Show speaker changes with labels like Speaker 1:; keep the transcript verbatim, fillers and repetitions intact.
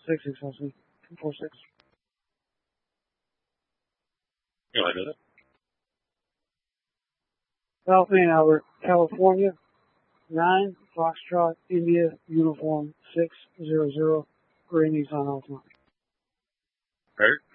Speaker 1: six six L C. two four six.
Speaker 2: You know, I know that.
Speaker 1: South Main Albert, California. nine Foxtrot India Uniform six zero zero. Gray Nissan Altima.
Speaker 2: Right.